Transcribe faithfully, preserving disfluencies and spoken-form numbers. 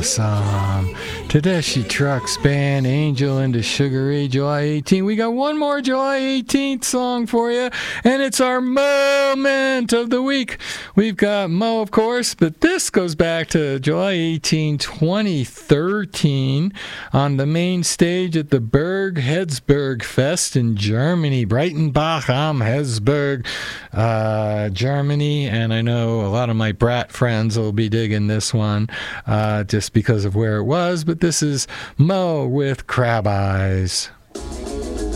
awesome. Tedeschi Trucks Band, Angel into Sugar Ray, July eighteenth. We got one more July eighteenth song for you, and it's our moment of the week. We've got Mo, of course, but this goes back to July eighteenth, twenty thirteen, on the main stage at the Berg Hetzberg Fest in Germany, Breitenbach am Hetzberg, uh, Germany, and I know a lot of my brat friends will be digging this one uh, just because of where it was, but this is Mo with Crab Eyes.